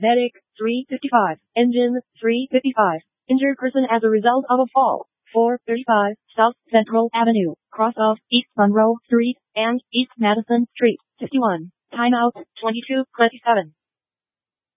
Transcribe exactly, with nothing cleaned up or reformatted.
Medic, three fifty-five. Engine, three fifty-five. Injured person as a result of a fall, four thirty-five. South Central Avenue, cross of East Monroe Street and East Madison Street, fifty-one. Timeout, twenty-two twenty-seven.